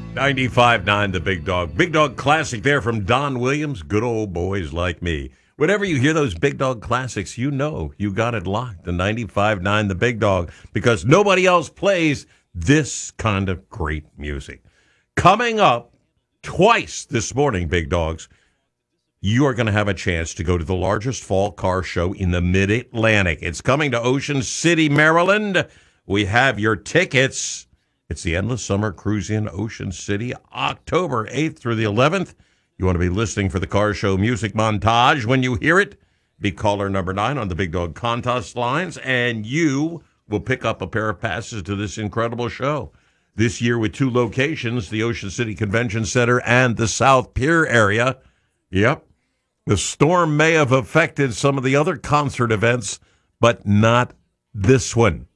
95.9 The Big Dog. Big Dog classic there from Don Williams. Good old boys like me. Whenever you hear those Big Dog classics, you know you got it locked. The 95.9 The Big Dog, because nobody else plays this kind of great music. Coming up twice this morning, Big Dogs, you are going to have a chance to go to the largest fall car show in the Mid-Atlantic. It's coming to Ocean City, Maryland. We have your tickets. It's the Endless Summer Cruise in Ocean City, October 8th through the 11th. You want to be listening for the car show music montage. When you hear it, be caller number 9 on the Big Dog contest lines, and you will pick up a pair of passes to this incredible show. This year with 2 locations, the Ocean City Convention Center and the South Pier area. Yep. The storm may have affected some of the other concert events, but not this one.